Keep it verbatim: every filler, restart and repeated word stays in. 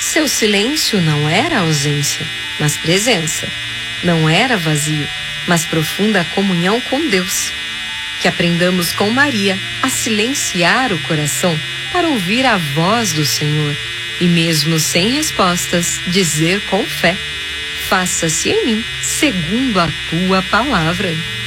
Seu silêncio não era ausência, mas presença. Não era vazio, mas profunda comunhão com Deus. Que aprendamos com Maria a silenciar o coração para ouvir a voz do Senhor e, mesmo sem respostas, dizer com fé: faça-se em mim segundo a tua palavra.